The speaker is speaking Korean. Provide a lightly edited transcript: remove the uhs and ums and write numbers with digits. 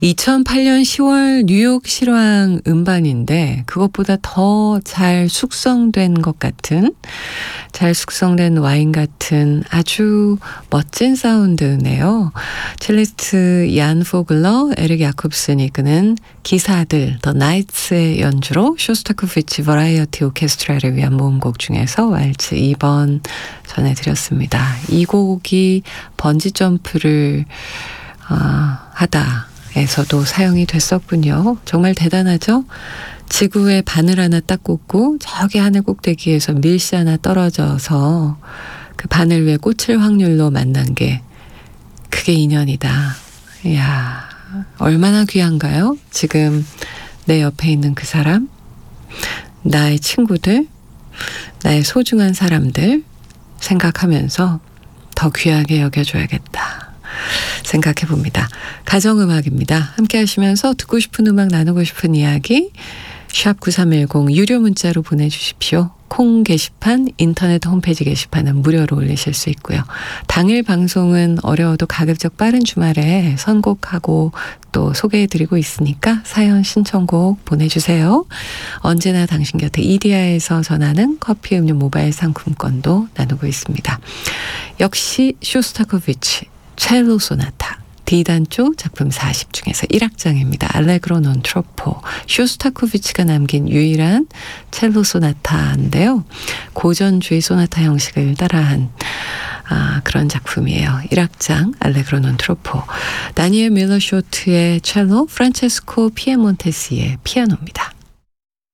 2008년 10월 뉴욕 실황 음반인데 그것보다 더 잘 숙성된 것 같은, 잘 숙성된 와인 같은 아주 멋진 사운드네요. 첼리스트 얀 포글러, 에릭 야콥슨이 이끄는 기사들 더 나이츠의 연주로 쇼스타코비치 버라이어티 오케스트라를 위한 모음곡 중에서 왈츠 2번 전해드렸습니다. 이 곡이 번지점프를 하다에서도 사용이 됐었군요. 정말 대단하죠? 지구에 바늘 하나 딱 꽂고 저기 하늘 꼭대기에서 밀씨 하나 떨어져서 그 바늘 위에 꽂힐 확률로 만난 게 그게 인연이다. 이야, 얼마나 귀한가요? 지금 내 옆에 있는 그 사람, 나의 친구들, 나의 소중한 사람들 생각하면서 더 귀하게 여겨줘야겠다 생각해 봅니다. 가정음악입니다. 함께 하시면서 듣고 싶은 음악, 나누고 싶은 이야기 샵 9310 유료 문자로 보내주십시오. 콩 게시판, 인터넷 홈페이지 게시판은 무료로 올리실 수 있고요. 당일 방송은 어려워도 가급적 빠른 주말에 선곡하고 또 소개해드리고 있으니까 사연 신청곡 보내주세요. 언제나 당신 곁에 이디야에서 전하는 커피 음료 모바일 상품권도 나누고 있습니다. 역시 쇼스타코비치 첼로 소나타 D단조 작품 40 중에서 1악장입니다. 알레그로 non troppo. 쇼스타코비치가 남긴 유일한 첼로 소나타인데요. 고전주의 소나타 형식을 따라한 그런 작품이에요. 1악장 알레그로 non troppo. 다니엘 밀러 쇼트의 첼로, 프란체스코 피에몬테스의 피아노입니다.